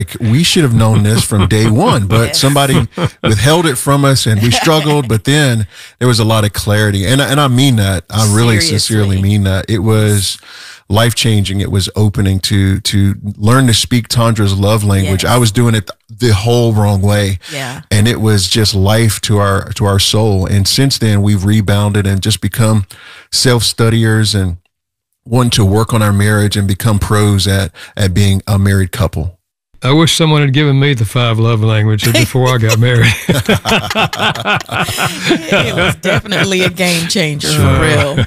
we should have known this from day one, but somebody withheld it from us and we struggled. But then there was a lot of clarity. And I mean that. I really sincerely mean that. It was life-changing. It was opening to learn to speak Tondra's love language. I was doing it the whole wrong way. Yeah. And it was just life to our soul. And since then we've rebounded and just become self-studiers and want to work on our marriage and become pros at being a married couple. I wish someone had given me the 5 love languages before I got married. It was definitely a game changer for real.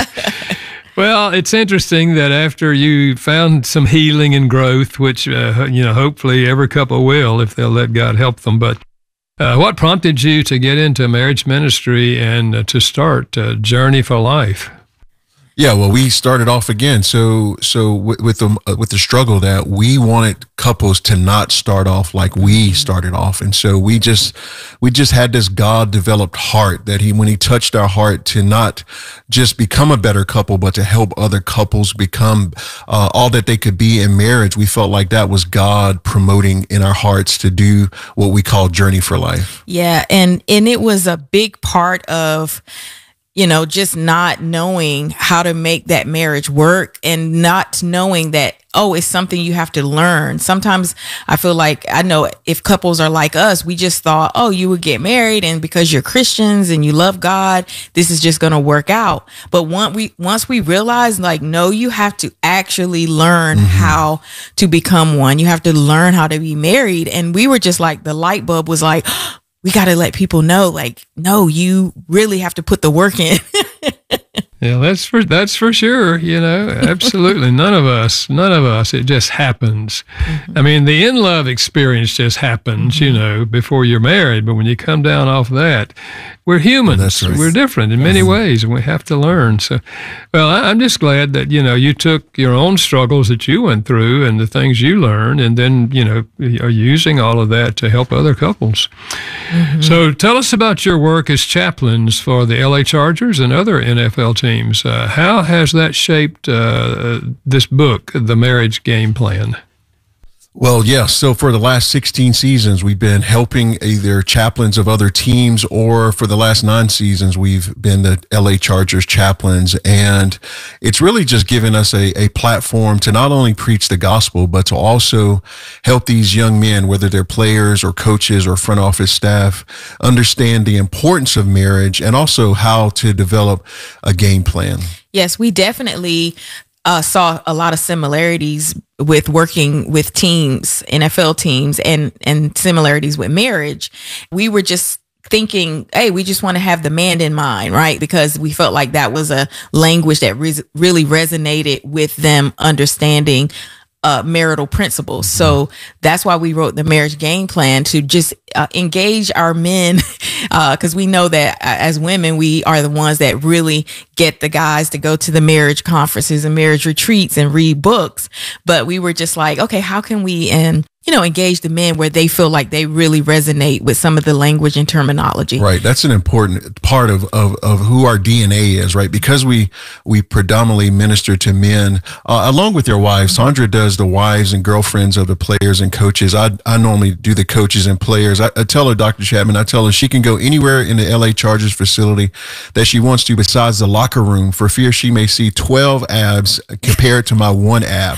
Well, it's interesting that after you found some healing and growth, which, hopefully every couple will if they'll let God help them. But what prompted you to get into marriage ministry and to start Journey for Life? Yeah, well, we started off again. So with the struggle that we wanted couples to not start off like we started off, and so we just had this God developed heart that when he touched our heart to not just become a better couple, but to help other couples become all that they could be in marriage. We felt like that was God promoting in our hearts to do what we call Journey for Life. Yeah, and it was a big part of just not knowing how to make that marriage work and not knowing that, it's something you have to learn. Sometimes I feel like, I know if couples are like us, we just thought, you would get married and because you're Christians and you love God, this is just going to work out. But once we realized, no, you have to actually learn how to become one. You have to learn how to be married. And we were just like, the light bulb was like, we got to let people know, no, you really have to put the work in. Yeah, that's for sure. Absolutely. None of us, it just happens. I mean, the in-love experience just happens, before you're married. But when you come down off that, we're humans. That's right. We're different in many ways, and we have to learn. So, well, I'm just glad that, you took your own struggles that you went through and the things you learned, and then, are using all of that to help other couples. So tell us about your work as chaplains for the LA Chargers and other NFL teams. How has that shaped this book, The Marriage Game Plan? Well, yeah. So for the last 16 seasons, we've been helping either chaplains of other teams, or for the last 9 seasons, we've been the LA Chargers chaplains. And it's really just given us a platform to not only preach the gospel, but to also help these young men, whether they're players or coaches or front office staff, understand the importance of marriage and also how to develop a game plan. Yes, we definitely saw a lot of similarities with working with teams, NFL teams, and similarities with marriage. We were just thinking, hey, we just want to have the man in mind, right? Because we felt like that was a language that really resonated with them understanding marital principles. So that's why we wrote the Marriage Game Plan, to just engage our men, because we know that as women, we are the ones that really get the guys to go to the marriage conferences and marriage retreats and read books. But we were just like, okay, how can we engage the men where they feel like they really resonate with some of the language and terminology. Right. That's an important part of who our DNA is, right? Because we predominantly minister to men, along with their wives. Sandra does the wives and girlfriends of the players and coaches. I normally do the coaches and players. I tell her, Dr. Chapman, I tell her she can go anywhere in the LA Chargers facility that she wants to besides the locker room, for fear she may see 12 abs compared to my 1 ab.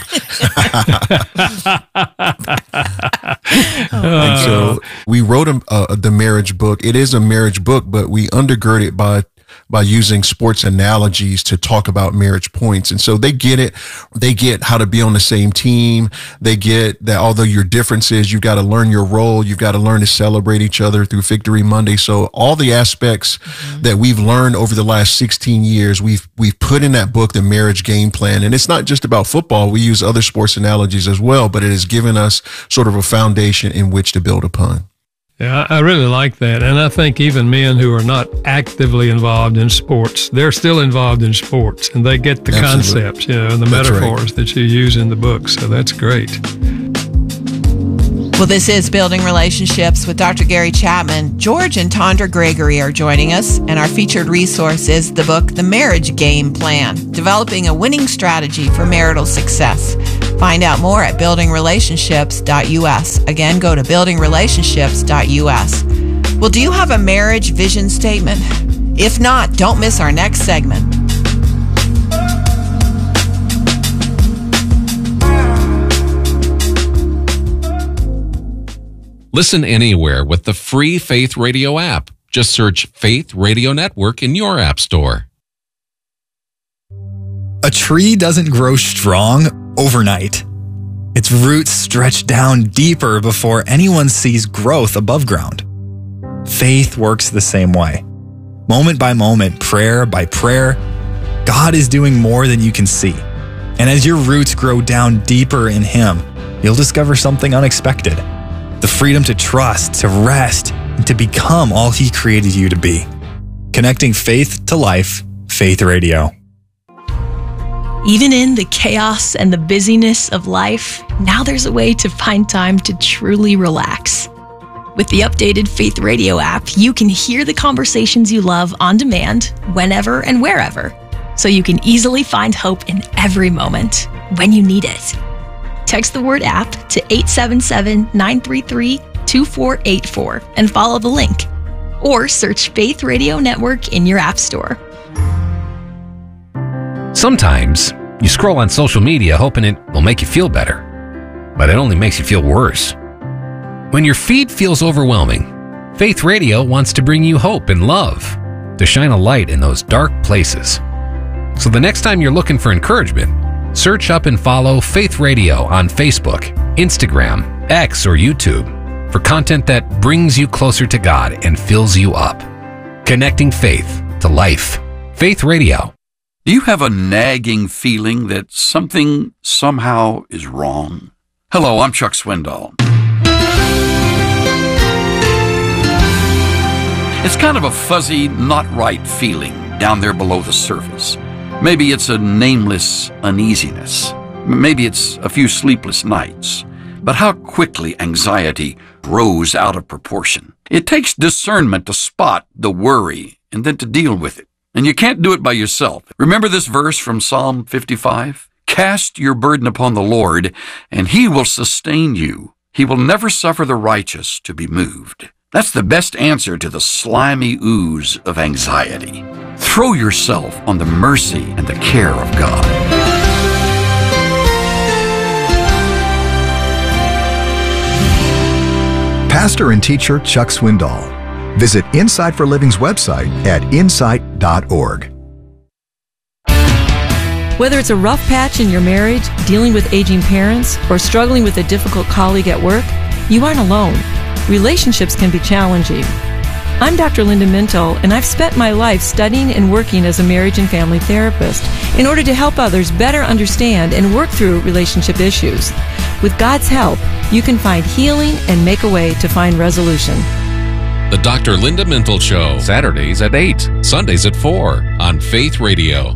And so we wrote the marriage book. It is a marriage book, but we undergird it by using sports analogies to talk about marriage points. And so they get it. They get how to be on the same team. They get that although your differences, you've got to learn your role. You've got to learn to celebrate each other through Victory Monday. So all the aspects that we've learned over the last 16 years, we've put in that book, The Marriage Game Plan. And it's not just about football. We use other sports analogies as well, but it has given us sort of a foundation in which to build upon. Yeah, I really like that. And I think even men who are not actively involved in sports, they're still involved in sports, and they get the concepts, and the metaphors that you use in the book. So that's great. Well, this is Building Relationships with Dr. Gary Chapman. George and Tondra Gregory are joining us, and our featured resource is the book, The Marriage Game Plan, Developing a Winning Strategy for Marital Success. Find out more at buildingrelationships.us. Again, go to buildingrelationships.us. Well, do you have a marriage vision statement? If not, don't miss our next segment. Listen anywhere with the free Faith Radio app. Just search Faith Radio Network in your app store. A tree doesn't grow strong overnight. Its roots stretch down deeper before anyone sees growth above ground. Faith works the same way. Moment by moment, prayer by prayer, God is doing more than you can see. And as your roots grow down deeper in Him, you'll discover something unexpected. The freedom to trust, to rest, and to become all He created you to be. Connecting faith to life, Faith Radio. Even in the chaos and the busyness of life, now there's a way to find time to truly relax. With the updated Faith Radio app, you can hear the conversations you love on demand, whenever and wherever, so you can easily find hope in every moment when you need it. Text the word app to 877-933-2484 and follow the link, or search Faith Radio Network in your app store. Sometimes you scroll on social media hoping it will make you feel better, but it only makes you feel worse. When your feed feels overwhelming, Faith Radio wants to bring you hope and love, to shine a light in those dark places. So the next time you're looking for encouragement, search up and follow Faith Radio on Facebook, Instagram, X, or YouTube for content that brings you closer to God and fills you up. Connecting faith to life. Faith Radio. Do you have a nagging feeling that something somehow is wrong? Hello, I'm Chuck Swindoll. It's kind of a fuzzy, not right feeling down there below the surface. Maybe it's a nameless uneasiness. Maybe it's a few sleepless nights. But how quickly anxiety grows out of proportion. It takes discernment to spot the worry and then to deal with it. And you can't do it by yourself. Remember this verse from Psalm 55? Cast your burden upon the Lord, and He will sustain you. He will never suffer the righteous to be moved. That's the best answer to the slimy ooze of anxiety. Throw yourself on the mercy and the care of God. Pastor and teacher Chuck Swindoll. Visit Insight for Living's website at insight.org. Whether it's a rough patch in your marriage, dealing with aging parents, or struggling with a difficult colleague at work, you aren't alone. Relationships can be challenging. I'm Dr. Linda Mintel, and I've spent my life studying and working as a marriage and family therapist in order to help others better understand and work through relationship issues. With God's help, you can find healing and make a way to find resolution. The Dr. Linda Mintel Show, Saturdays at 8, Sundays at 4 on Faith Radio.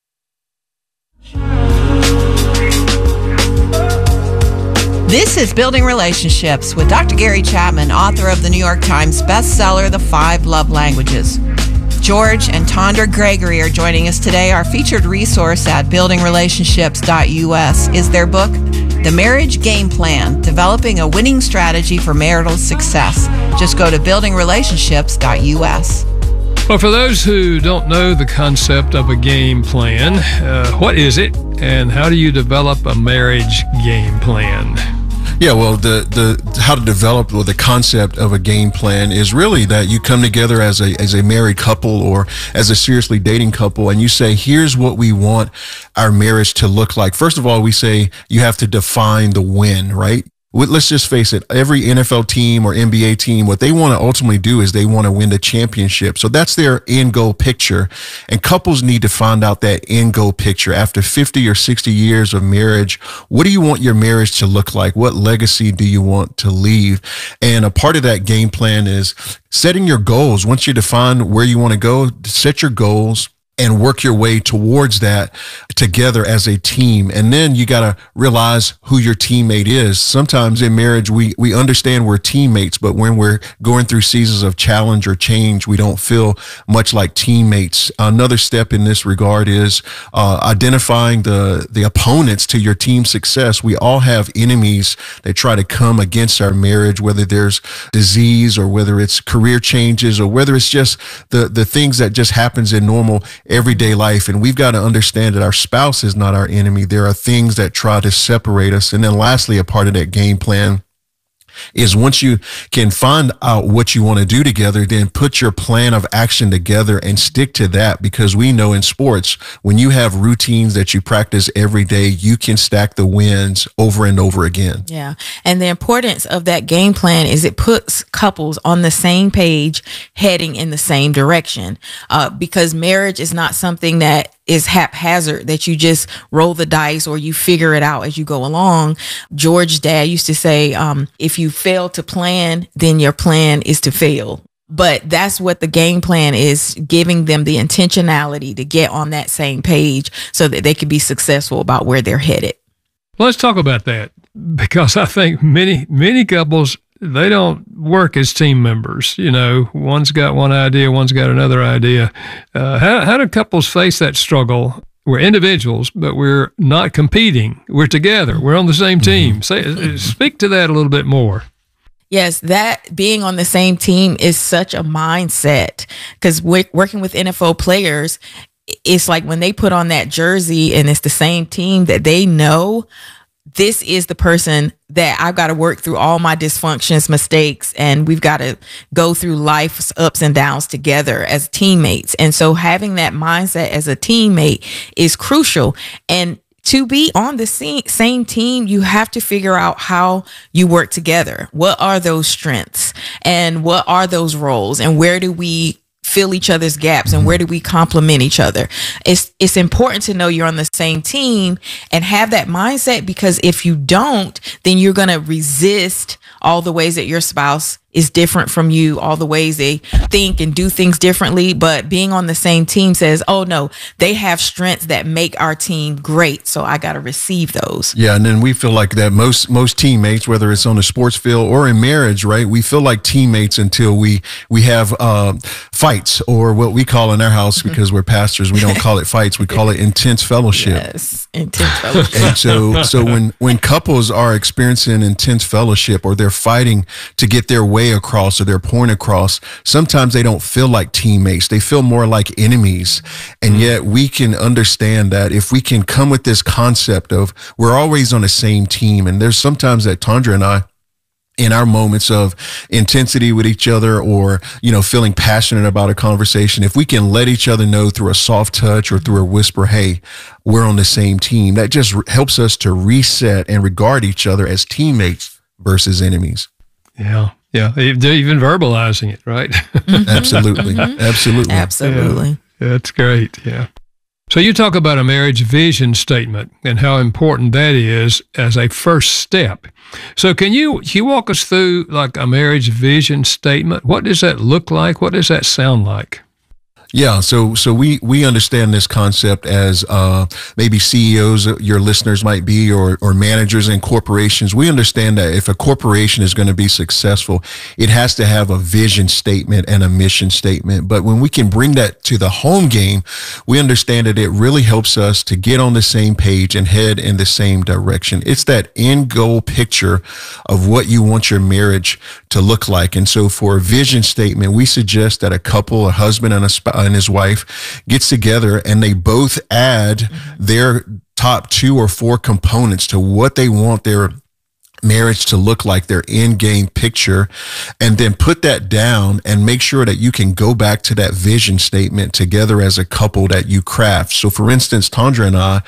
This is Building Relationships with Dr. Gary Chapman, author of the New York Times bestseller, The 5 Love Languages. George and Tondra Gregory are joining us today. Our featured resource at buildingrelationships.us is their book, The Marriage Game Plan, Developing a Winning Strategy for Marital Success. Just go to buildingrelationships.us. Well, for those who don't know the concept of a game plan, what is it, and how do you develop a marriage game plan? Yeah, well, the how to develop the concept of a game plan is really that you come together as a married couple or as a seriously dating couple, and you say, here's what we want our marriage to look like. First of all, we say you have to define the win, right? Let's just face it, every NFL team or NBA team, what they want to ultimately do is they want to win the championship. So that's their end goal picture. And couples need to find out that end goal picture. After 50 or 60 years of marriage, what do you want your marriage to look like? What legacy do you want to leave? And a part of that game plan is setting your goals. Once you define where you want to go, set your goals and work your way towards that together as a team. And then you got to realize who your teammate is. Sometimes in marriage, we understand we're teammates, but when we're going through seasons of challenge or change, we don't feel much like teammates. Another step in this regard is identifying the opponents to your team success. We all have enemies that try to come against our marriage, whether there's disease or whether it's career changes or whether it's just the things that just happens in normal everyday life. And we've got to understand that our spouse is not our enemy. There are things that try to separate us. And then lastly, a part of that game plan is once you can find out what you want to do together, then put your plan of action together and stick to that, because we know in sports, when you have routines that you practice every day, you can stack the wins over and over again. Yeah. And the importance of that game plan is it puts couples on the same page, heading in the same direction, because marriage is not something that is haphazard, that you just roll the dice or you figure it out as you go along. George's dad used to say, if you fail to plan, then your plan is to fail. But that's what the game plan is, giving them the intentionality to get on that same page so that they can be successful about where they're headed. Let's talk about that, because I think many couples, they don't work as team members. You know, one's got one idea, one's got another idea. How do couples face that struggle? We're individuals, but we're not competing. We're together. We're on the same team. Speak to that a little bit more. Yes, that being on the same team is such a mindset, because working with NFL players, it's like when they put on that jersey and it's the same team, that they know this is the person that I've got to work through all my dysfunctions, mistakes, and we've got to go through life's ups and downs together as teammates. And so having that mindset as a teammate is crucial. And to be on the same team, you have to figure out how you work together. What are those strengths and what are those roles, and where do we fill each other's gaps, and where do we complement each other? It's important to know you're on the same team and have that mindset, because if you don't, then you're going to resist all the ways that your spouse is different from you, all the ways they think and do things differently. But being on the same team says, oh no, they have strengths that make our team great, so I got to receive those. Yeah, and then we feel like that most teammates, whether it's on the sports field or in marriage, right? We feel like teammates until we have fights, or what we call in our house, because we're pastors, we don't call it fights, we call it intense fellowship. Yes, intense fellowship. And so when couples are experiencing intense fellowship, or they're fighting to get their way across or their point across, sometimes they don't feel like teammates. They feel more like enemies. And yet we can understand that if we can come with this concept of we're always on the same team. And there's sometimes that Tondra and I, in our moments of intensity with each other, or, you know, feeling passionate about a conversation, if we can let each other know through a soft touch or through a whisper, hey, we're on the same team, that just helps us to reset and regard each other as teammates versus enemies. Yeah. Yeah. They're even verbalizing it, right? Absolutely. Absolutely. Absolutely. Yeah, that's great. Yeah. So you talk about a marriage vision statement and how important that is as a first step. So can you walk us through like a marriage vision statement? What does that look like? What does that sound like? Yeah, so we understand this concept as maybe CEOs, your listeners might be, or managers in corporations. We understand that if a corporation is going to be successful, it has to have a vision statement and a mission statement. But when we can bring that to the home game, we understand that it really helps us to get on the same page and head in the same direction. It's that end goal picture of what you want your marriage to look like. And so for a vision statement, we suggest that a couple, a husband and a spouse, and his wife gets together and they both add their top 2 or 4 components to what they want their marriage to look like, their end game picture, and then put that down and make sure that you can go back to that vision statement together as a couple that you craft. So for instance, Tondra and I,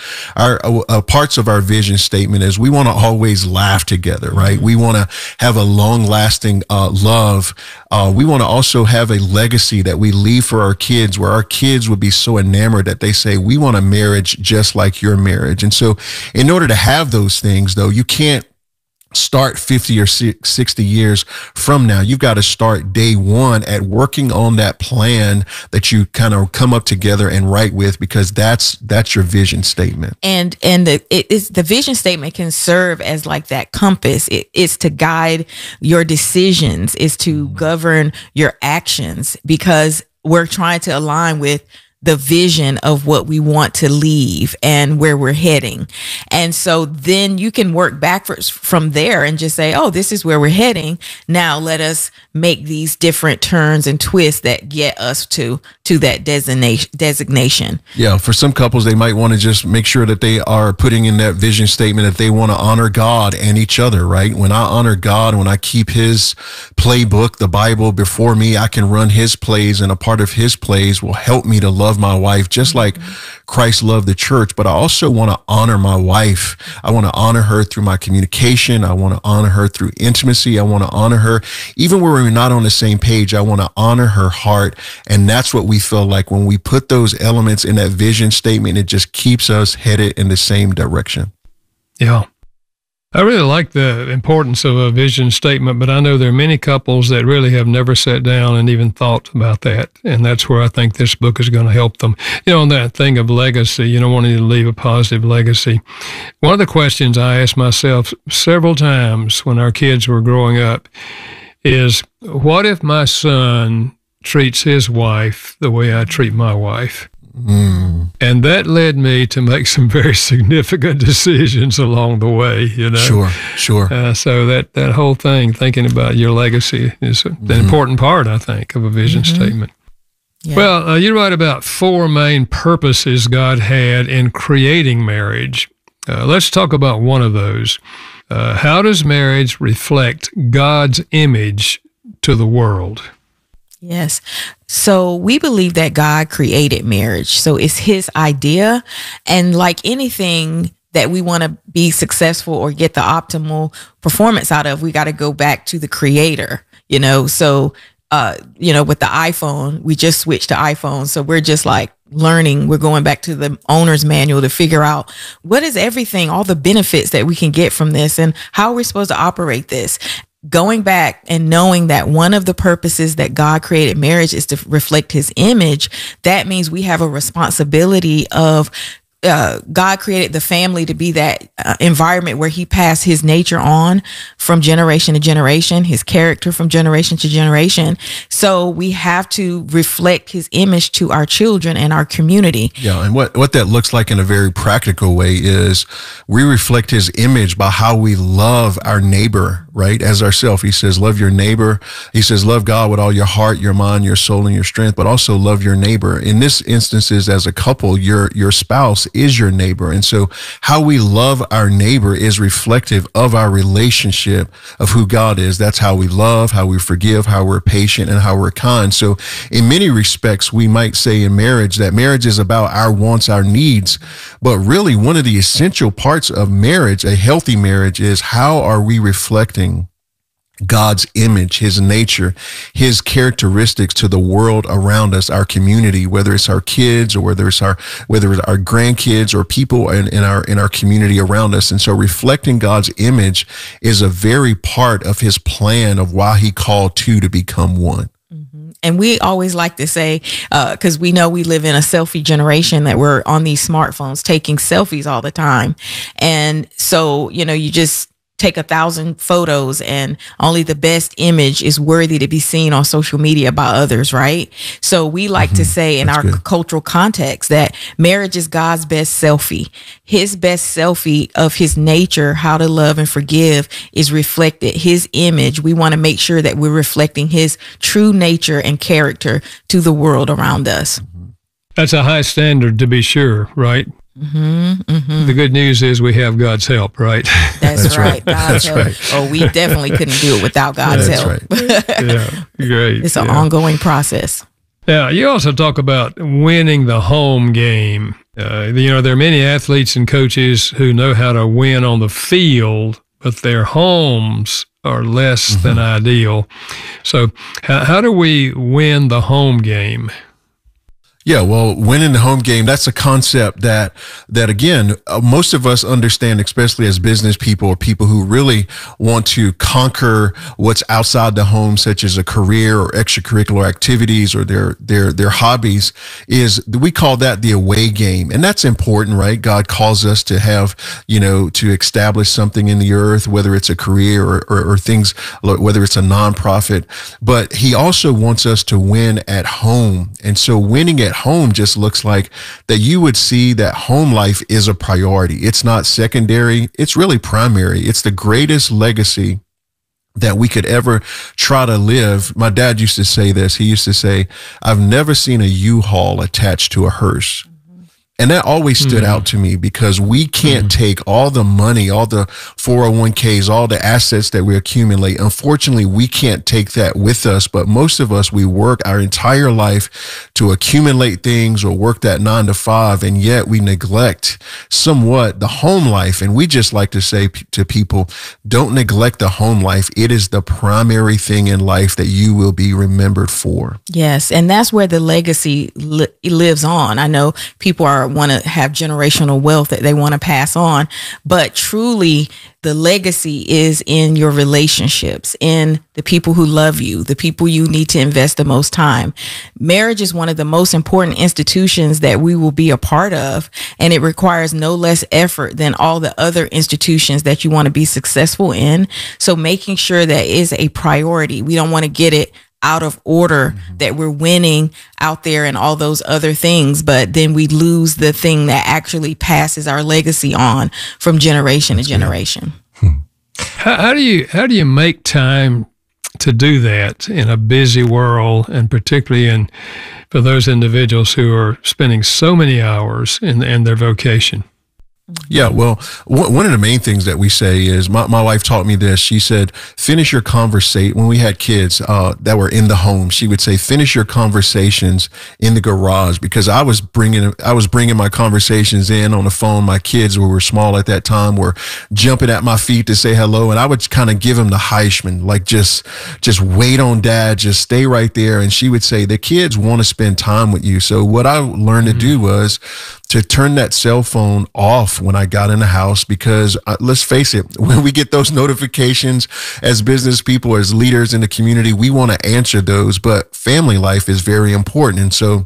our parts of our vision statement is we want to always laugh together, right? We want to have a long lasting love. We want to also have a legacy that we leave for our kids, where our kids would be so enamored that they say, we want a marriage just like your marriage. And so in order to have those things, though, you can't start 50 or 60 years from now. You've got to start day one at working on that plan that you kind of come up together and write with, because that's your vision statement. And the vision statement can serve as like that compass. It's to guide your decisions, is to govern your actions, because we're trying to align with the vision of what we want to leave and where we're heading. And so then you can work backwards from there and just say, oh, this is where we're heading. Now let us make these different turns and twists that get us to that designation. Yeah. For some couples, they might want to just make sure that they are putting in that vision statement that they want to honor God and each other, right? When I honor God, when I keep his playbook, the Bible, before me, I can run his plays, and a part of his plays will help me to love my wife just like Christ loved the church. But I also want to honor my wife. I want to honor her through my communication. I want to honor her through intimacy. I want to honor her even where we're not on the same page. I want to honor her heart. And that's what we feel like when we put those elements in that vision statement, it just keeps us headed in the same direction. Yeah. I really like the importance of a vision statement, but I know there are many couples that really have never sat down and even thought about that. And that's where I think this book is going to help them. On that thing of legacy, wanting to leave a positive legacy. One of the questions I asked myself several times when our kids were growing up is, what if my son treats his wife the way I treat my wife? And that led me to make some very significant decisions along the way, Sure. So that whole thing, thinking about your legacy, is an important part, I think, of a vision statement. Yeah. Well, you write about 4 main purposes God had in creating marriage. Let's talk about one of those. How does marriage reflect God's image to the world? Yes. So we believe that God created marriage. So it's his idea. And like anything that we want to be successful or get the optimal performance out of, we got to go back to the creator, So, with the iPhone, we just switched to iPhone. So we're just like learning. We're going back to the owner's manual to figure out what is everything, all the benefits that we can get from this and how we're supposed to operate this. Going back and knowing that one of the purposes that God created marriage is to reflect his image, that means we have a responsibility of God created the family to be that environment where he passed his nature on from generation to generation, his character from generation to generation. So we have to reflect his image to our children and our community. Yeah. And what that looks like in a very practical way is we reflect his image by how we love our neighbor, right? As ourselves. He says, love your neighbor. He says, love God with all your heart, your mind, your soul, and your strength, but also love your neighbor. In this instances, as a couple, your spouse is your neighbor. And so how we love our neighbor is reflective of our relationship of who God is. That's how we love, how we forgive, how we're patient, and how we're kind. So in many respects, we might say in marriage that marriage is about our wants, our needs. But really, one of the essential parts of marriage, a healthy marriage, is how are we reflecting God's image, his nature, his characteristics to the world around us, our community, whether it's our kids or whether it's our grandkids or people in our community around us. And so reflecting God's image is a very part of his plan of why he called two to become one. And we always like to say, because we know we live in a selfie generation, that we're on these smartphones taking selfies all the time. And so, you just take 1,000 photos and only the best image is worthy to be seen on social media by others, right? So we like to say in our cultural context that marriage is God's best selfie. His best selfie of his nature, how to love and forgive, is reflected. His image, we want to make sure that we're reflecting his true nature and character to the world around us. That's a high standard, to be sure, right? The good news is we have God's help, right? That's right. God's help. Right. Oh, we definitely couldn't do it without God's help. Right. Yeah, great. It's an ongoing process. Yeah, you also talk about winning the home game. There are many athletes and coaches who know how to win on the field, but their homes are less than ideal. So how do we win the home game? Yeah, well, winning the home game, that's a concept that again, most of us understand, especially as business people or people who really want to conquer what's outside the home, such as a career or extracurricular activities or their hobbies, is we call that the away game. And that's important, right? God calls us to have, to establish something in the earth, whether it's a career or things, whether it's a nonprofit, but he also wants us to win at home. And so winning at home just looks like that you would see that home life is a priority. It's not secondary. It's really primary. It's the greatest legacy that we could ever try to live. My dad used to say this. He used to say, I've never seen a U-Haul attached to a hearse. And that always stood out to me because we can't take all the money, all the 401ks, all the assets that we accumulate. Unfortunately, we can't take that with us. But most of us, we work our entire life to accumulate things or work that 9 to 5. And yet we neglect somewhat the home life. And we just like to say to people, don't neglect the home life. It is the primary thing in life that you will be remembered for. Yes. And that's where the legacy lives on. I know people want to have generational wealth that they want to pass on, but truly the legacy is in your relationships, in the people who love you, the people you need to invest the most time. Marriage is one of the most important institutions that we will be a part of, and it requires no less effort than all the other institutions that you want to be successful in. So making sure that is a priority. We don't want to get it out of order, that we're winning out there and all those other things, but then we lose the thing that actually passes our legacy on from generation to generation. How do you make time to do that in a busy world, and particularly for those individuals who are spending so many hours in their vocation? Yeah, well, one of the main things that we say is, my wife taught me this. She said, finish your conversation. When we had kids that were in the home, she would say, finish your conversations in the garage, because I was bringing my conversations in on the phone. My kids, who were small at that time, were jumping at my feet to say hello, and I would kind of give them the Heisman, like just wait on dad, just stay right there. And she would say, the kids want to spend time with you. So what I learned to do was to turn that cell phone off when I got in the house, because let's face it, when we get those notifications as business people, as leaders in the community, we want to answer those, but family life is very important. And so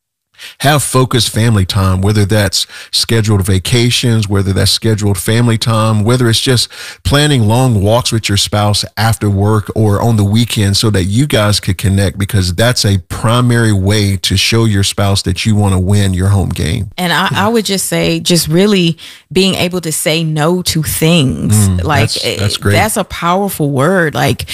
have focused family time, whether that's scheduled vacations, whether that's scheduled family time, whether it's just planning long walks with your spouse after work or on the weekend so that you guys could connect, because that's a primary way to show your spouse that you want to win your home game. And I would just say, just really being able to say no to things. That's great. That's a powerful word. Like,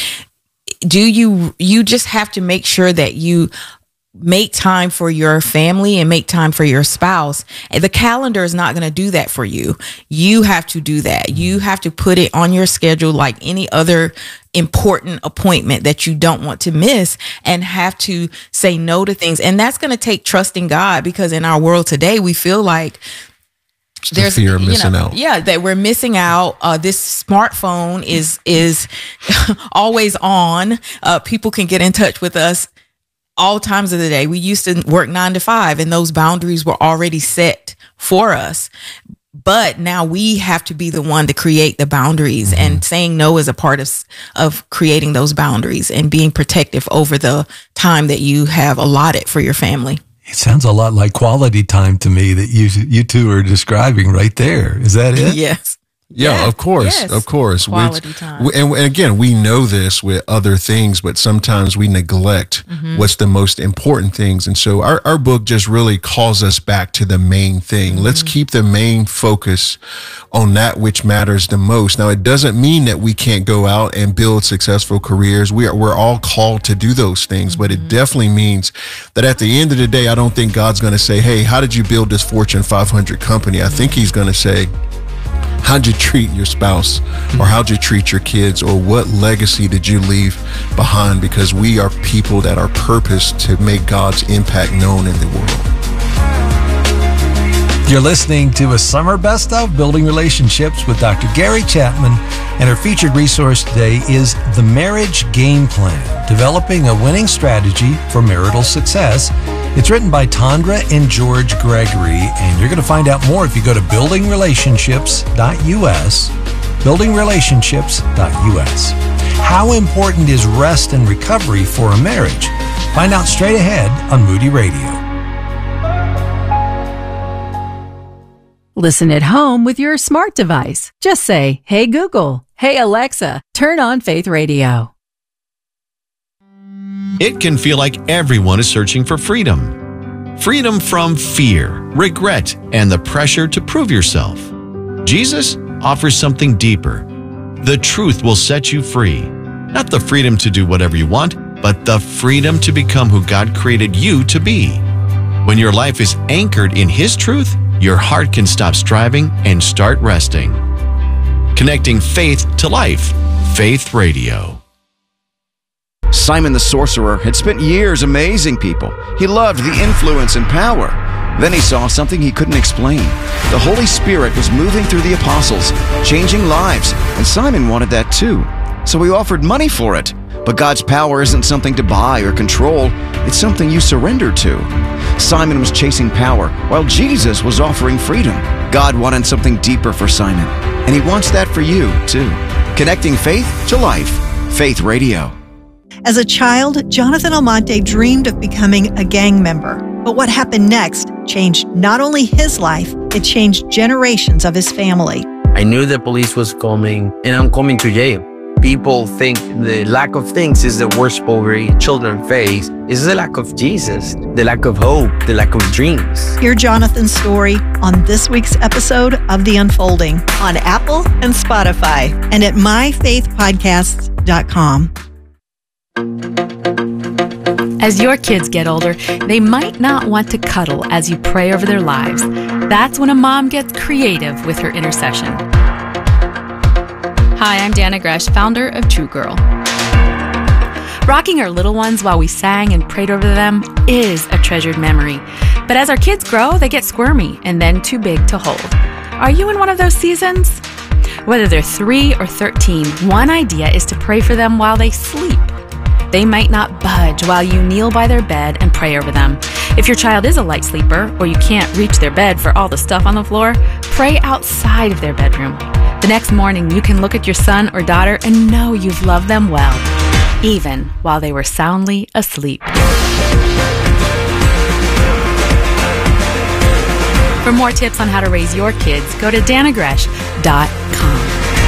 you just have to make sure that you make time for your family and make time for your spouse. The calendar is not going to do that for you. You have to do that. You have to put it on your schedule like any other important appointment that you don't want to miss, and have to say no to things. And that's going to take trust in God, because in our world today, we feel like there's fear of missing out. Yeah, that we're missing out. This smartphone is always on. People can get in touch with us all times of the day. We used to work 9 to 5, and those boundaries were already set for us. But now we have to be the one to create the boundaries, and saying no is a part of creating those boundaries and being protective over the time that you have allotted for your family. It sounds a lot like quality time to me that you two are describing right there. Is that it? Yes. Yeah, of course, yes. of course. Quality time. And again, we know this with other things, but sometimes we neglect what's the most important things. And so our book just really calls us back to the main thing. Let's keep the main focus on that which matters the most. Now, it doesn't mean that we can't go out and build successful careers. We're all called to do those things, but it definitely means that at the end of the day, I don't think God's going to say, hey, how did you build this Fortune 500 company? I think he's going to say, how'd you treat your spouse, or how'd you treat your kids, or what legacy did you leave behind? Because we are people that are purposed to make God's impact known in the world. You're listening to a summer best of Building Relationships with Dr. Gary Chapman, and our featured resource today is The Marriage Game Plan, Developing a Winning Strategy for Marital Success. It's written by Tondra and George Gregory, and you're going to find out more if you go to buildingrelationships.us, buildingrelationships.us. How important is rest and recovery for a marriage? Find out straight ahead on Moody Radio. Listen at home with your smart device. Just say, "Hey Google, hey Alexa, turn on Faith Radio." It can feel like everyone is searching for freedom. Freedom from fear, regret, and the pressure to prove yourself. Jesus offers something deeper. The truth will set you free. Not the freedom to do whatever you want, but the freedom to become who God created you to be. When your life is anchored in His truth, your heart can stop striving and start resting. Connecting faith to life. Faith Radio. Simon the sorcerer had spent years amazing people. He loved the influence and power. Then he saw something he couldn't explain. The Holy Spirit was moving through the apostles, changing lives, and Simon wanted that too. So he offered money for it. But God's power isn't something to buy or control. It's something you surrender to. Simon was chasing power, while Jesus was offering freedom. God wanted something deeper for Simon, and He wants that for you too. Connecting faith to life. Faith Radio. As a child, Jonathan Almonte dreamed of becoming a gang member. But what happened next changed not only his life, it changed generations of his family. I knew the police was coming, and I'm coming to jail. People think the lack of things is the worst poverty children face. It's the lack of Jesus, the lack of hope, the lack of dreams. Hear Jonathan's story on this week's episode of The Unfolding on Apple and Spotify and at myfaithpodcasts.com. As your kids get older, they might not want to cuddle as you pray over their lives. That's when a mom gets creative with her intercession. Hi, I'm Dana Gresh, founder of True Girl. Rocking our little ones while we sang and prayed over them is a treasured memory. But as our kids grow, they get squirmy and then too big to hold. Are you in one of those seasons? Whether they're 3 or 13, one idea is to pray for them while they sleep. They might not budge while you kneel by their bed and pray over them. If your child is a light sleeper or you can't reach their bed for all the stuff on the floor, pray outside of their bedroom. The next morning, you can look at your son or daughter and know you've loved them well, even while they were soundly asleep. For more tips on how to raise your kids, go to danagresh.com.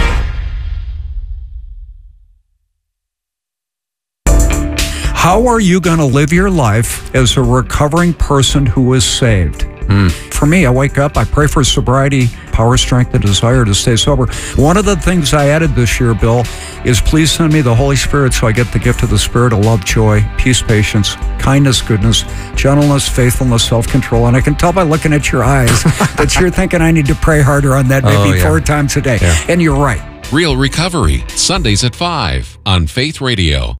How are you going to live your life as a recovering person who is saved? For me, I wake up, I pray for sobriety, power, strength, and desire to stay sober. One of the things I added this year, Bill, is please send me the Holy Spirit so I get the gift of the Spirit of love, joy, peace, patience, kindness, goodness, gentleness, faithfulness, self-control. And I can tell by looking at your eyes that you're thinking I need to pray harder on that maybe 4 times a day. Yeah. And you're right. Real Recovery, Sundays at 5 on Faith Radio.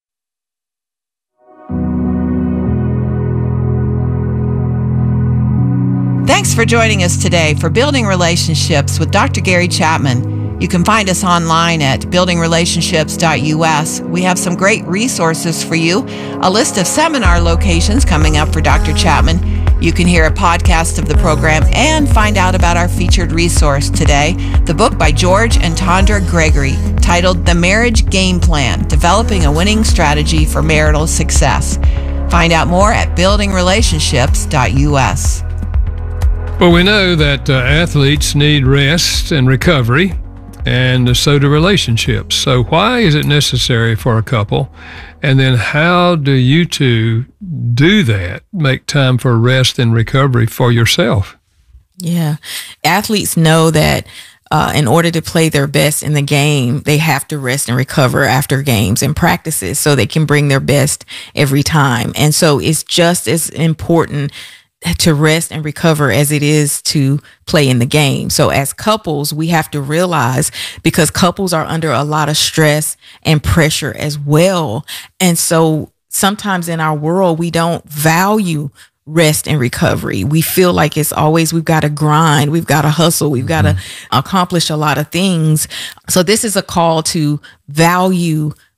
Thanks for joining us today for Building Relationships with Dr. Gary Chapman. You can find us online at buildingrelationships.us. We have some great resources for you, a list of seminar locations coming up for Dr. Chapman. You can hear a podcast of the program and find out about our featured resource today, the book by George and Tondra Gregory, titled The Marriage Game Plan, Developing a Winning Strategy for Marital Success. Find out more at buildingrelationships.us. Well, we know that athletes need rest and recovery, and so do relationships. So why is it necessary for a couple? And then how do you two do that, make time for rest and recovery for yourself? Yeah. Athletes know that in order to play their best in the game, they have to rest and recover after games and practices so they can bring their best every time. And so it's just as important to rest and recover as it is to play in the game. So as couples, we have to realize, because couples are under a lot of stress and pressure as well. And so sometimes in our world, we don't value rest and recovery. We feel like it's always, we've got to grind, we've got to hustle, we've got to accomplish a lot of things. So this is a call to value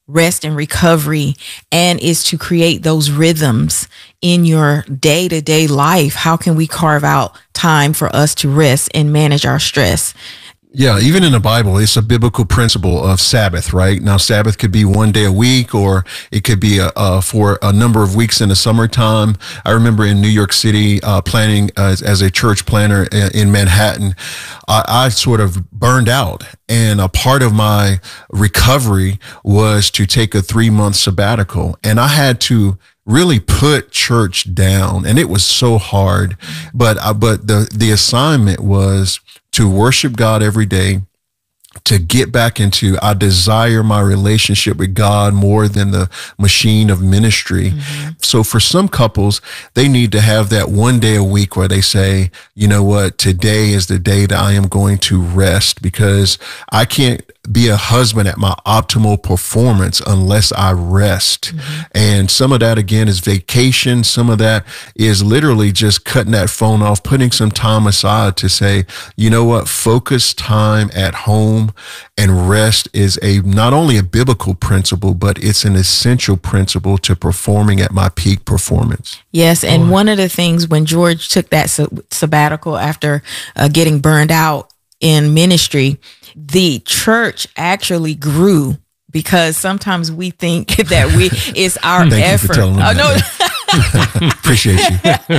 rest and recovery, and is to create those rhythms in your day-to-day life. How can we carve out time for us to rest and manage our stress? Yeah, even in the Bible, it's a biblical principle of Sabbath, right? Now, Sabbath could be one day a week, or it could be for a number of weeks in the summertime. I remember in New York City, planning as a church planner in Manhattan, I sort of burned out. And a part of my recovery was to take a 3-month sabbatical. And I had to really put church down, and it was so hard. But the assignment was to worship God every day, to get back into, I desire my relationship with God more than the machine of ministry. Mm-hmm. So for some couples, they need to have that one day a week where they say, you know what, today is the day that I am going to rest, because I can't be a husband at my optimal performance unless I rest. Mm-hmm. And some of that, again, is vacation. Some of that is literally just cutting that phone off, putting some time aside to say, you know what, focus time at home and rest is not only a biblical principle, but it's an essential principle to performing at my peak performance. Yes. And one of the things when George took that sabbatical after getting burned out in ministry, the church actually grew, because sometimes we think that it's our Thank effort. You for telling them Appreciate you.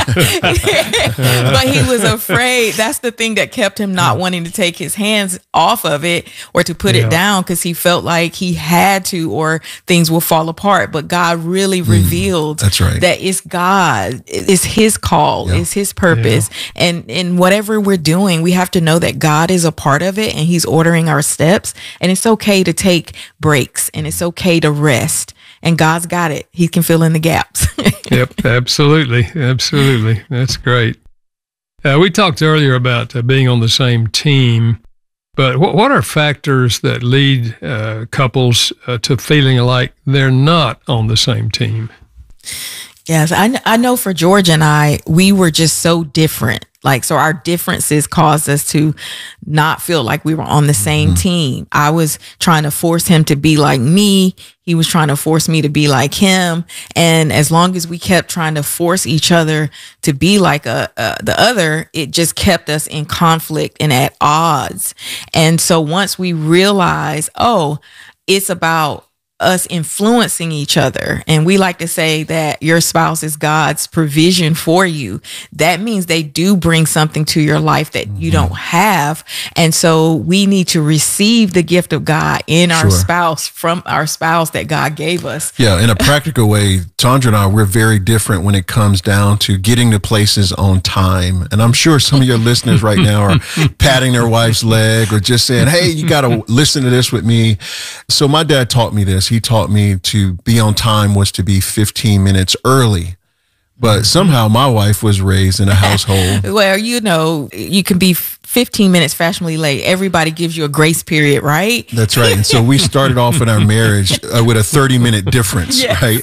But he was afraid. That's the thing that kept him not wanting to take his hands off of it or to put it down, because he felt like he had to, or things will fall apart. But God really revealed that's right. that it's God, it's his call, it's his purpose. And in whatever we're doing, we have to know that God is a part of it, and he's ordering our steps. And it's okay to take breaks, and it's okay to rest. And God's got it. He can fill in the gaps. Yep, absolutely. Absolutely. That's great. We talked earlier about being on the same team, but what are factors that lead couples to feeling like they're not on the same team? Yes, I know for George and I, we were just so different. So our differences caused us to not feel like we were on the same team. I was trying to force him to be like me. He was trying to force me to be like him. And as long as we kept trying to force each other to be like the other, it just kept us in conflict and at odds. And so once we realized, it's about us influencing each other. And we like to say that your spouse is God's provision for you. That means they do bring something to your life that you don't have. And so we need to receive the gift of God in our spouse, from our spouse that God gave us. Yeah, in a practical way, Tondra and I, we're very different when it comes down to getting to places on time. And I'm sure some of your listeners right now are patting their wife's leg or just saying, hey, you got to listen to this with me. So my dad taught me this. He taught me to be on time was to be 15 minutes early. But somehow my wife was raised in a household. Well, you can be 15 minutes fashionably late. Everybody gives you a grace period, right? That's right. And so we started off in our marriage with a 30-minute difference, right?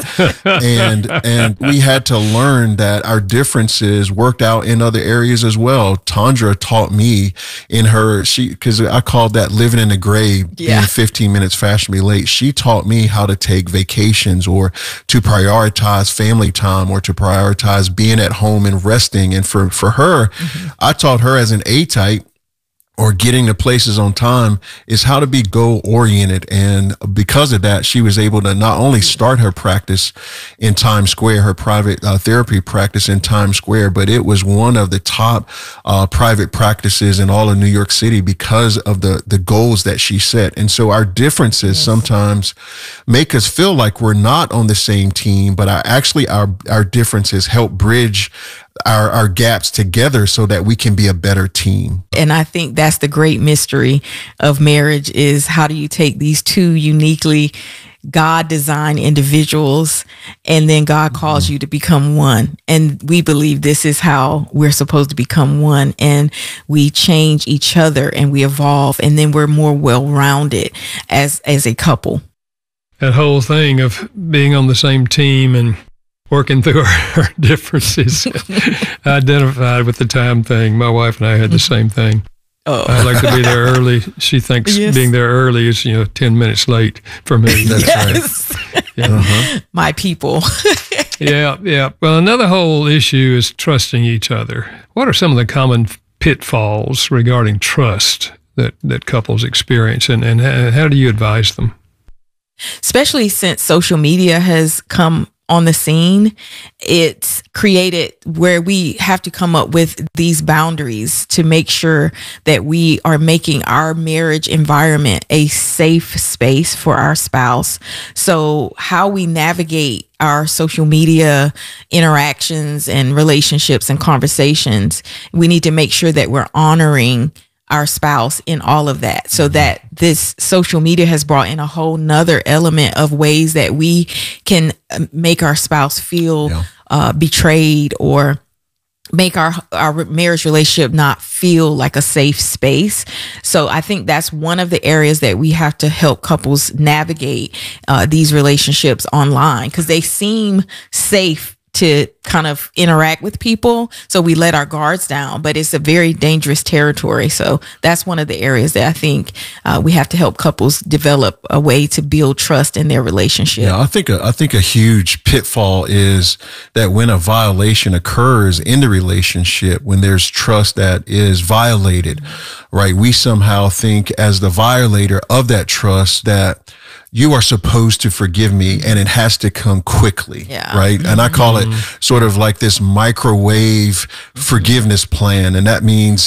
And we had to learn that our differences worked out in other areas as well. Tondra taught me in because I called that living in the gray, being 15 minutes fashionably late. She taught me how to take vacations, or to prioritize family time, or to prioritize being at home and resting. And for her, I taught her as an A-type, or getting to places on time, is how to be goal-oriented. And because of that, she was able to not only start her practice in Times Square, her private therapy practice in Times Square, but it was one of the top private practices in all of New York City because of the goals that she set. And so our differences sometimes make us feel like we're not on the same team, but our differences help bridge our gaps together so that we can be a better team. And I think that's the great mystery of marriage, is how do you take these two uniquely God-designed individuals, and then God calls you to become one. And we believe this is how we're supposed to become one, and we change each other and we evolve, and then we're more well-rounded as a couple. That whole thing of being on the same team and working through our differences. I identified with the time thing. My wife and I had the same thing. I like to be there early. She thinks being there early is 10 minutes late for me. That's right. Yeah. My people. Yeah. Well, another whole issue is trusting each other. What are some of the common pitfalls regarding trust that couples experience, and how do you advise them? Especially since social media has come on the scene, it's created where we have to come up with these boundaries to make sure that we are making our marriage environment a safe space for our spouse. So how we navigate our social media interactions and relationships and conversations, we need to make sure that we're honoring our spouse in all of that, so that this social media has brought in a whole nother element of ways that we can make our spouse feel betrayed, or make our marriage relationship not feel like a safe space. So I think that's one of the areas that we have to help couples navigate these relationships online, because they seem safe to kind of interact with people. So we let our guards down, but it's a very dangerous territory. So that's one of the areas that I think we have to help couples develop a way to build trust in their relationship. Yeah, I think a huge pitfall is that when a violation occurs in the relationship, when there's trust that is violated, right? We somehow think as the violator of that trust that you are supposed to forgive me, and it has to come quickly, right? And I call it sort of like this microwave forgiveness plan. And that means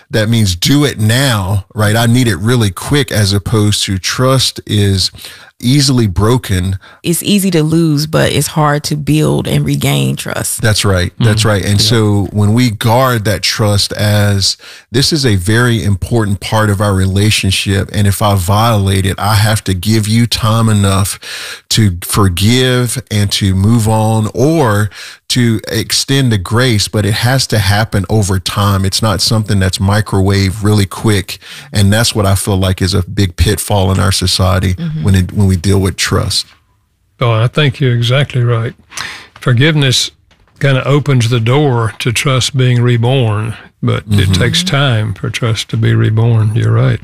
do it now, right? I need it really quick, as opposed to trust is easily broken. It's easy to lose, but it's hard to build and regain trust. That's right. That's right. And so when we guard that trust as this is a very important part of our relationship, and if I violate it, I have to give you time enough to forgive and to move on, or to extend the grace, but it has to happen over time. It's not something that's microwave really quick. And that's what I feel like is a big pitfall in our society when we deal with trust. Oh, I think you're exactly right. Forgiveness kind of opens the door to trust being reborn, but it takes time for trust to be reborn. You're right.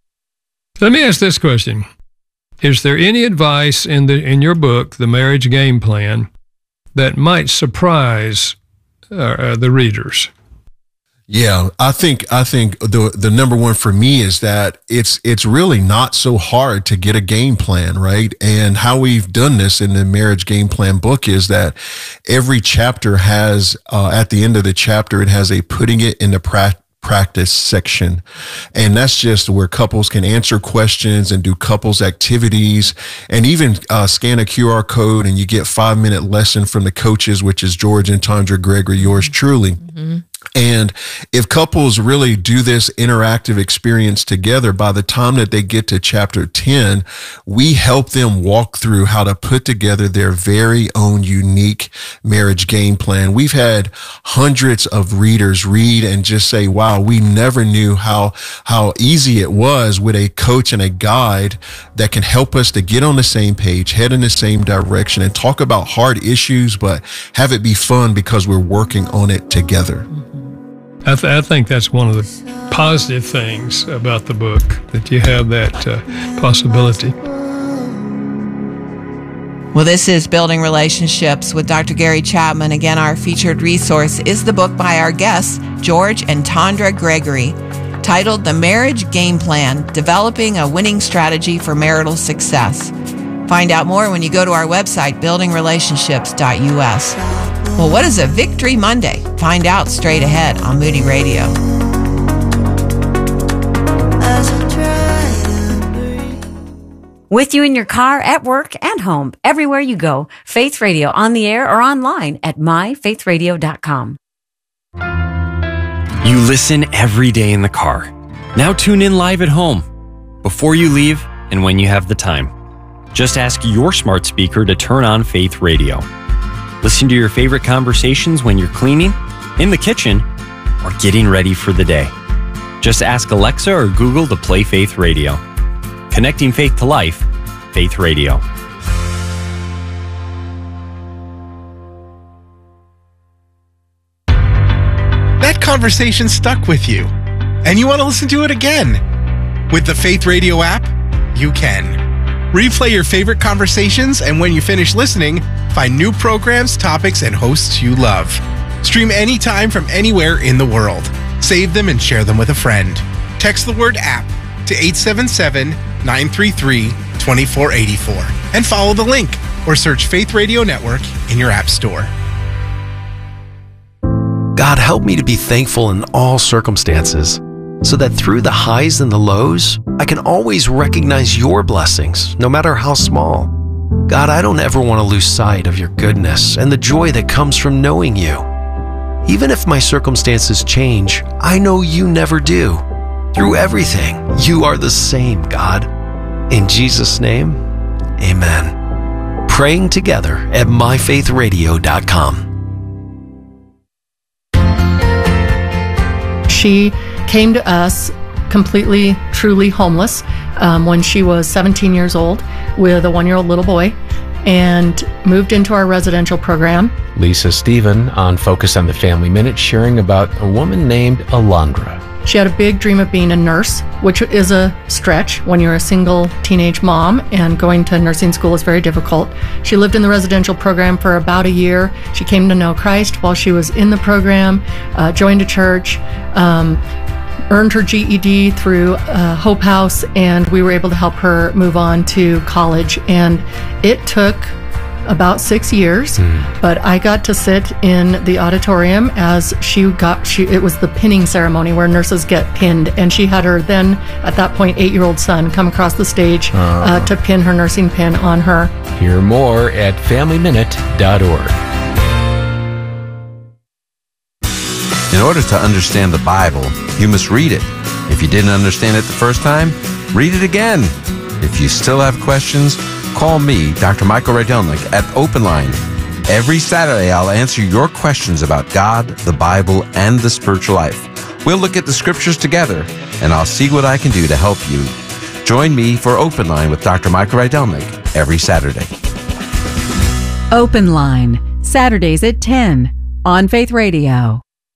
Let me ask this question. Is there any advice in your book, The Marriage Game Plan, that might surprise the readers? Yeah, I think the number one for me is that it's really not so hard to get a game plan, right? And how we've done this in the Marriage Game Plan book is that every chapter has, at the end of the chapter, it has a putting it into practice section. And that's just where couples can answer questions and do couples activities, and even scan a QR code and you get 5-minute lesson from the coaches, which is George and Tondra Gregory, yours truly. And if couples really do this interactive experience together, by the time that they get to chapter 10, we help them walk through how to put together their very own unique marriage game plan. We've had hundreds of readers read and just say, wow, we never knew how easy it was with a coach and a guide that can help us to get on the same page, head in the same direction, and talk about hard issues, but have it be fun because we're working on it together. I think that's one of the positive things about the book, that you have that possibility. Well, this is Building Relationships with Dr. Gary Chapman. Again, our featured resource is the book by our guests, George and Tondra Gregory, titled The Marriage Game Plan, Developing a Winning Strategy for Marital Success. Find out more when you go to our website, buildingrelationships.us. Well, what is a Victory Monday? Find out straight ahead on Moody Radio. With you in your car, at work, and home, everywhere you go, Faith Radio on the air or online at myfaithradio.com. You listen every day in the car. Now tune in live at home, before you leave and when you have the time. Just ask your smart speaker to turn on Faith Radio. Listen to your favorite conversations when you're cleaning, in the kitchen, or getting ready for the day. Just ask Alexa or Google to play Faith Radio. Connecting faith to life, Faith Radio. That conversation stuck with you. and you want to listen to it again. With the Faith Radio app, you can. Replay your favorite conversations, and when you finish listening, find new programs, topics, and hosts you love. Stream anytime from anywhere in the world. Save them and share them with a friend. Text the word app to 877-933-2484 and follow the link or search Faith Radio Network in your app store. God, help me to be thankful in all circumstances, so that through the highs and the lows, I can always recognize your blessings, no matter how small. God, I don't ever want to lose sight of your goodness and the joy that comes from knowing you. Even if my circumstances change, I know you never do. Through everything, you are the same, God. In Jesus' name, amen. Praying together at myfaithradio.com. She came to us completely, truly homeless when she was 17 years old with a 1-year-old little boy and moved into our residential program. Lisa Stephen on Focus on the Family Minute sharing about a woman named Alondra. She had a big dream of being a nurse, which is a stretch when you're a single teenage mom, and going to nursing school is very difficult. She lived in the residential program for about a year. She came to know Christ while she was in the program, joined a church, earned her GED through Hope House, and we were able to help her move on to college. And it took about 6 years, but I got to sit in the auditorium as it was the pinning ceremony where nurses get pinned, and she had her then, at that point, 8-year-old son come across the stage to pin her nursing pin on her. Hear more at FamilyMinute.org. In order to understand the Bible, you must read it. If you didn't understand it the first time, read it again. If you still have questions, call me, Dr. Michael Rydelnik, at Open Line. Every Saturday, I'll answer your questions about God, the Bible, and the spiritual life. We'll look at the scriptures together, and I'll see what I can do to help you. Join me for Open Line with Dr. Michael Rydelnik every Saturday. Open Line, Saturdays at 10 on Faith Radio.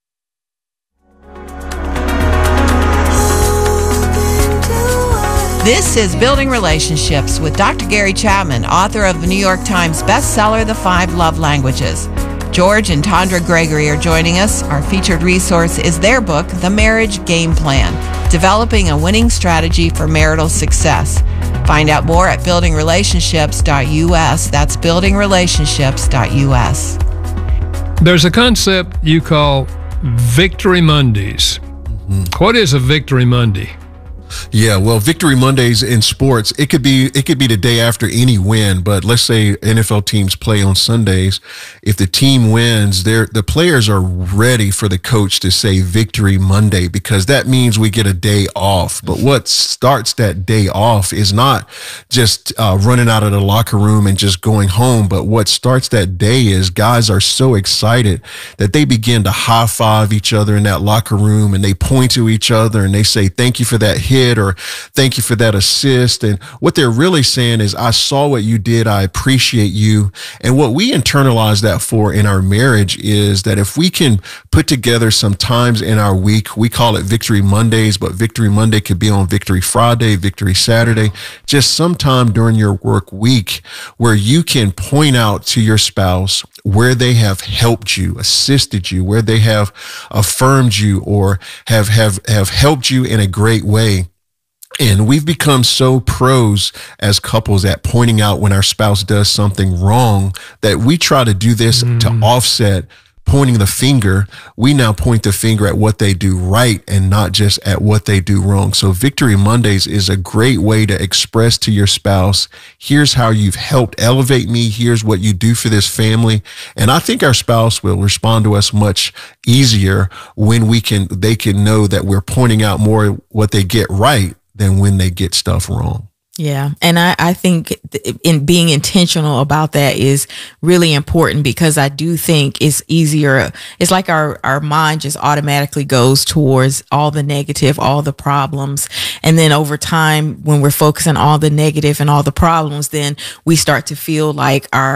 This is Building Relationships with Dr. Gary Chapman, author of the New York Times bestseller, The 5 Love Languages. George and Tondra Gregory are joining us. Our featured resource is their book, The Marriage Game Plan, Developing a Winning Strategy for Marital Success. Find out more at buildingrelationships.us. That's buildingrelationships.us. There's a concept you call Victory Mondays. What is a Victory Monday? Yeah, well, Victory Mondays in sports, it could be the day after any win, but let's say NFL teams play on Sundays. If the team wins, the players are ready for the coach to say Victory Monday, because that means we get a day off. But what starts that day off is not just running out of the locker room and just going home, but what starts that day is guys are so excited that they begin to high five each other in that locker room, and they point to each other and they say, thank you for that hit, or thank you for that assist. And what they're really saying is, I saw what you did. I appreciate you. And what we internalize that for in our marriage is that if we can put together some times in our week, we call it Victory Mondays, but Victory Monday could be on Victory Friday, Victory Saturday, just sometime during your work week where you can point out to your spouse where they have helped you, assisted you, where they have affirmed you, or have helped you in a great way. And we've become so pros as couples at pointing out when our spouse does something wrong that we try to do this to offset pointing the finger. We now point the finger at what they do right and not just at what they do wrong. So Victory Mondays is a great way to express to your spouse, here's how you've helped elevate me. Here's what you do for this family. And I think our spouse will respond to us much easier when they can know that we're pointing out more what they get right than when they get stuff wrong. Yeah. And I think in being intentional about that is really important, because I do think it's easier. It's like our mind just automatically goes towards all the negative, all the problems. And then over time, when we're focusing on all the negative and all the problems, then we start to feel like our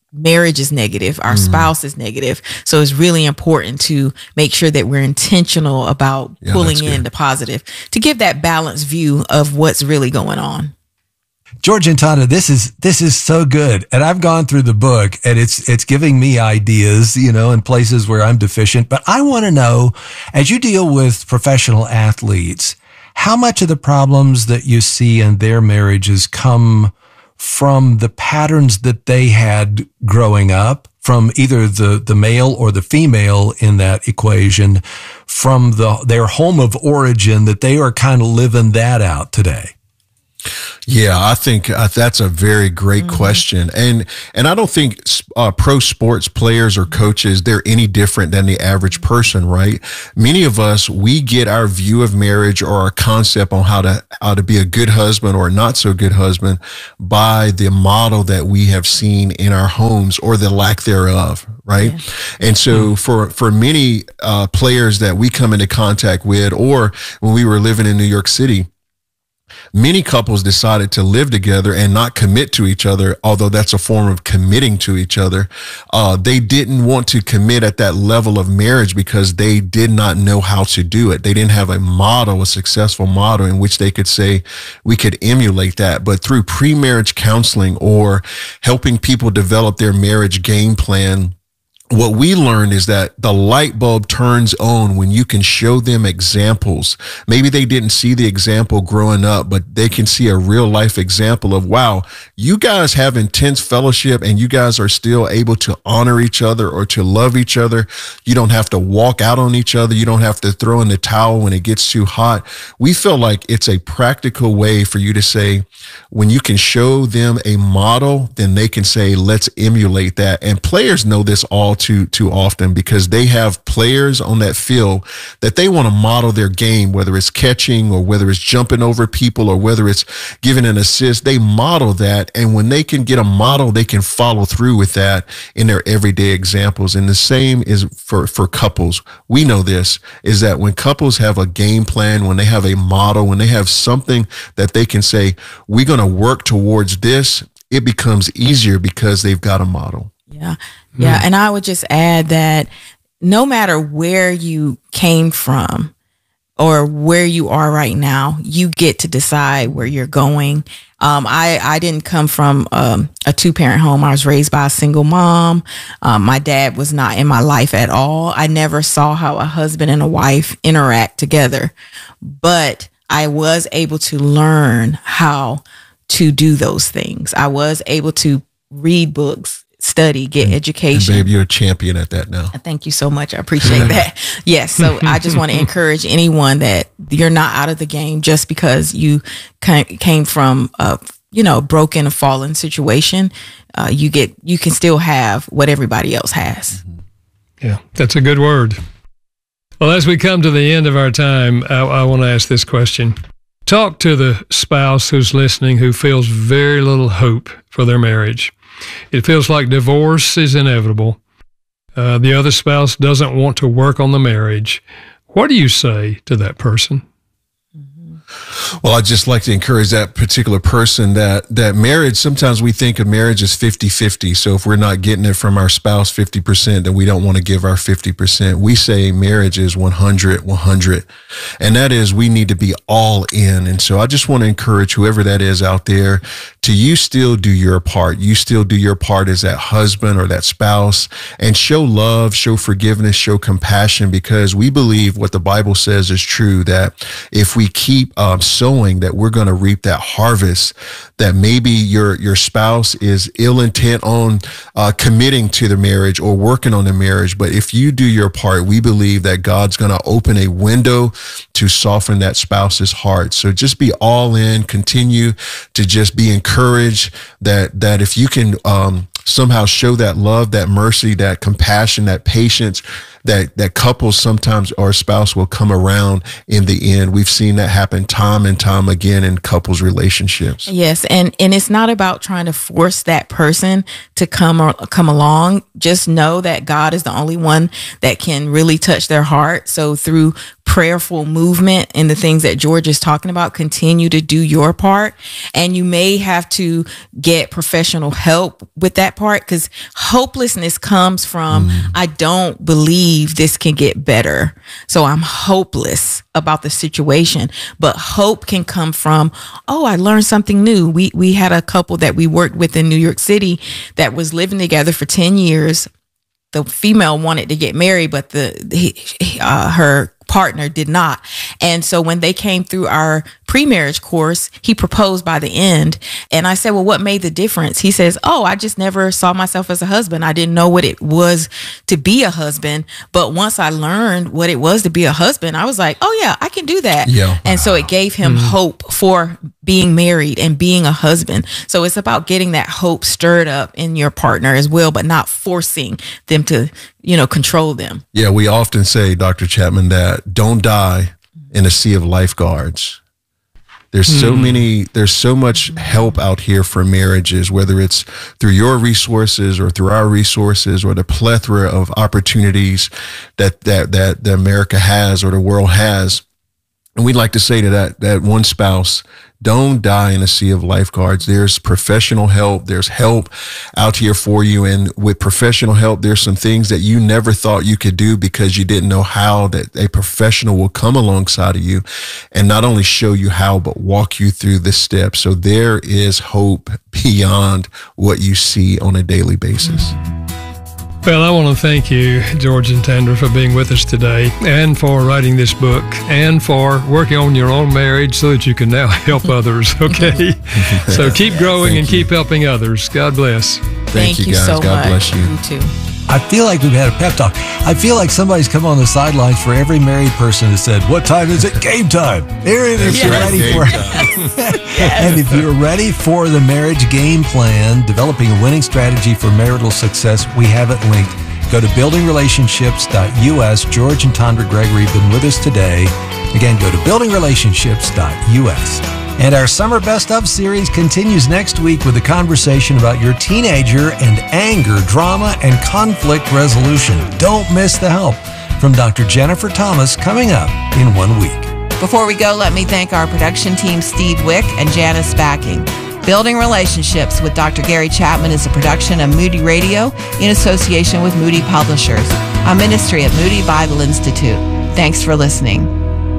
marriage is negative, our spouse is negative. So it's really important to make sure that we're intentional about pulling in the positive to give that balanced view of what's really going on. George and Tanda, this is so good. And I've gone through the book and it's giving me ideas, in places where I'm deficient. But I want to know, as you deal with professional athletes, how much of the problems that you see in their marriages come from the patterns that they had growing up, from either the male or the female in that equation, from their home of origin, that they are kind of living that out today? Yeah, I think that's a very great question. And I don't think pro sports players or coaches, they're any different than the average person, right? Many of us, we get our view of marriage or our concept on how to be a good husband or not so good husband by the model that we have seen in our homes or the lack thereof, right? Yeah. And so for many players that we come into contact with, or when we were living in New York City, many couples decided to live together and not commit to each other, although that's a form of committing to each other. They didn't want to commit at that level of marriage because they did not know how to do it. They didn't have a model, a successful model in which they could say, we could emulate that. But through pre-marriage counseling or helping people develop their marriage game plan, what we learned is that the light bulb turns on when you can show them examples. Maybe they didn't see the example growing up, but they can see a real life example of, wow, you guys have intense fellowship and you guys are still able to honor each other or to love each other. You don't have to walk out on each other. You don't have to throw in the towel when it gets too hot. We feel like it's a practical way for you to say, when you can show them a model, then they can say, let's emulate that. And players know this all too often because they have players on that field that they want to model their game, whether it's catching or whether it's jumping over people or whether it's giving an assist. They model that. And when they can get a model, they can follow through with that in their everyday examples. And the same is for couples. We know this is that when couples have a game plan, when they have a model, when they have something that they can say, we're going to work towards this, it becomes easier because they've got a model. Yeah. Yeah. And I would just add that no matter where you came from or where you are right now, you get to decide where you're going. I didn't come from a 2-parent home. I was raised by a single mom. My dad was not in my life at all. I never saw how a husband and a wife interact together, but I was able to learn how to do those things. I was able to read books, study, get education. And babe, you're a champion at that now. Thank you so much. I appreciate that. Yes. So I just want to encourage anyone that you're not out of the game just because you came from a broken, fallen situation. You can still have what everybody else has. Yeah, that's a good word. Well, as we come to the end of our time, I want to ask this question. Talk to the spouse who's listening who feels very little hope for their marriage. It feels like divorce is inevitable. The other spouse doesn't want to work on the marriage. What do you say to that person? Well, I'd just like to encourage that particular person that marriage, sometimes we think of marriage as 50-50. So if we're not getting it from our spouse 50%, then we don't want to give our 50%. We say marriage is 100. And that is, we need to be all in. And so I just want to encourage whoever that is out there to you still do your part. You still do your part as that husband or that spouse and show love, show forgiveness, show compassion, because we believe what the Bible says is true, that if we keep sowing, that we're going to reap that harvest. That maybe your spouse is ill intent on committing to the marriage or working on the marriage, but if you do your part, we believe that God's going to open a window to soften that spouse's heart. So just be all in, continue to just be encouraged that if you can somehow show that love, that mercy, that compassion, that patience, that couples sometimes or spouse will come around in the end. We've seen that happen time and time again in couples relationships. Yes. And it's not about trying to force that person to come along. Just know that God is the only one that can really touch their heart. So through prayerful movement in the things that George is talking about. Continue to do your part. And you may have to get professional help with that part, because hopelessness comes from, I don't believe this can get better, so I'm hopeless about the situation. But hope can come from, oh, I learned something new. We had a couple that we worked with in New York City that was living together for 10 years. The female wanted to get married, but her partner did not. And so when they came through our pre-marriage course, he proposed by the end. And I said, well, what made the difference? He says, oh, I just never saw myself as a husband. I didn't know what it was to be a husband. But once I learned what it was to be a husband, I was like, oh yeah, I can do that. Yeah. And so it gave him hope for being married and being a husband. So it's about getting that hope stirred up in your partner as well, but not forcing them to, control them. Yeah, we often say, Dr. Chapman, that don't die in a sea of lifeguards. There's there's so much help out here for marriages, whether it's through your resources or through our resources, or the plethora of opportunities that America has or the world has. And we'd like to say to that one spouse, don't die in a sea of lifeguards. There's professional help. There's help out here for you. And with professional help, there's some things that you never thought you could do because you didn't know how, that a professional will come alongside of you and not only show you how, but walk you through the steps. So there is hope beyond what you see on a daily basis. Well, I want to thank you, George and Tandra, for being with us today, and for writing this book, and for working on your own marriage so that you can now help others, okay? So keep growing and keep helping others. God bless. Thank you, guys. So God bless you. You too. I feel like we've had a pep talk. I feel like somebody's come on the sidelines for every married person and said, what time is it? Game time. Here it is. You're ready for it. And if you're ready for the marriage game plan, developing a winning strategy for marital success, we have it linked. Go to buildingrelationships.us. George and Tandra Gregory have been with us today. Again, go to buildingrelationships.us. And our Summer Best Of series continues next week with a conversation about your teenager and anger, drama, and conflict resolution. Don't miss the help from Dr. Jennifer Thomas coming up in 1 week. Before we go, let me thank our production team, Steve Wick and Janice Backing. Building Relationships with Dr. Gary Chapman is a production of Moody Radio in association with Moody Publishers, a ministry at Moody Bible Institute. Thanks for listening.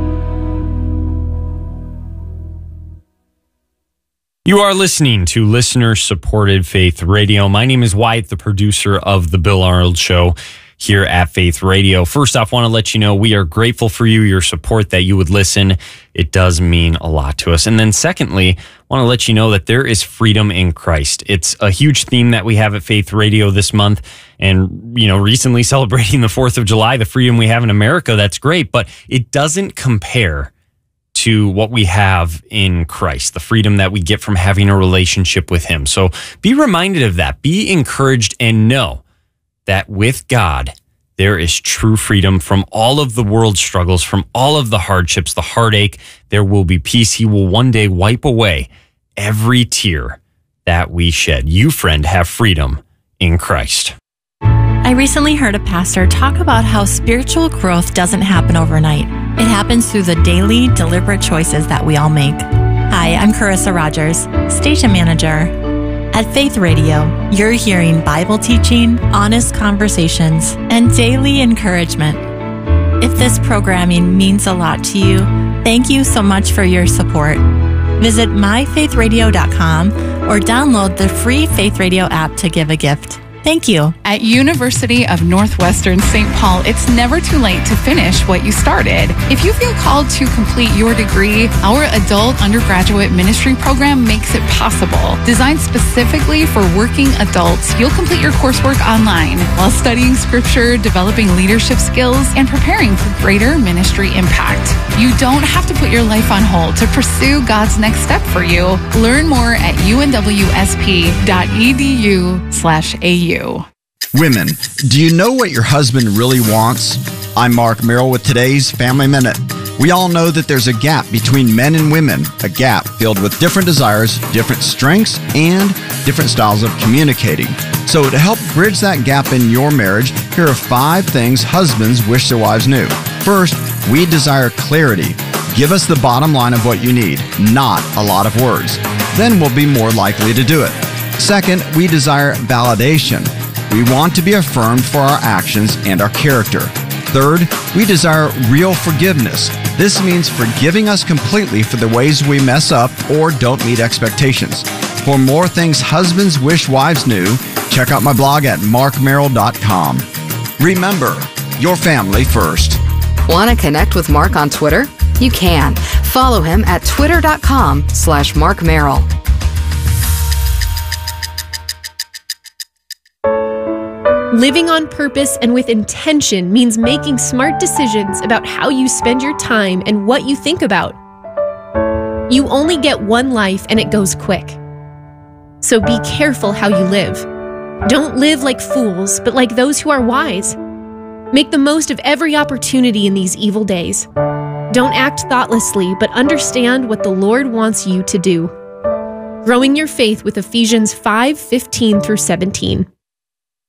You are listening to listener-supported Faith Radio. My name is Wyatt, the producer of The Bill Arnold Show here at Faith Radio. First off, I want to let you know we are grateful for you, your support, that you would listen. It does mean a lot to us. And then secondly, I want to let you know that there is freedom in Christ. It's a huge theme that we have at Faith Radio this month. And, recently celebrating the 4th of July, the freedom we have in America, that's great. But it doesn't compare to what we have in Christ, the freedom that we get from having a relationship with Him. So be reminded of that. Be encouraged and know that with God, there is true freedom from all of the world's struggles, from all of the hardships, the heartache. There will be peace. He will one day wipe away every tear that we shed. You, friend, have freedom in Christ. I recently heard a pastor talk about how spiritual growth doesn't happen overnight. It happens through the daily, deliberate choices that we all make. Hi, I'm Carissa Rogers, station manager. At Faith Radio, you're hearing Bible teaching, honest conversations, and daily encouragement. If this programming means a lot to you, thank you so much for your support. Visit myfaithradio.com or download the free Faith Radio app to give a gift. Thank you. At University of Northwestern St. Paul, it's never too late to finish what you started. If you feel called to complete your degree, our adult undergraduate ministry program makes it possible. Designed specifically for working adults, you'll complete your coursework online while studying scripture, developing leadership skills, and preparing for greater ministry impact. You don't have to put your life on hold to pursue God's next step for you. Learn more at unwsp.edu/au. Women, do you know what your husband really wants? I'm Mark Merrill with today's Family Minute. We all know that there's a gap between men and women, a gap filled with different desires, different strengths, and different styles of communicating. So to help bridge that gap in your marriage, here are 5 things husbands wish their wives knew. First, we desire clarity. Give us the bottom line of what you need, not a lot of words. Then we'll be more likely to do it. Second, we desire validation. We want to be affirmed for our actions and our character. Third, we desire real forgiveness. This means forgiving us completely for the ways we mess up or don't meet expectations. For more things husbands wish wives knew, check out my blog at markmerrill.com. Remember, your family first. Want to connect with Mark on Twitter? You can. Follow him at twitter.com/markmerrill. Living on purpose and with intention means making smart decisions about how you spend your time and what you think about. You only get one life and it goes quick. So be careful how you live. Don't live like fools, but like those who are wise. Make the most of every opportunity in these evil days. Don't act thoughtlessly, but understand what the Lord wants you to do. Growing your faith with Ephesians 5:15 through 17.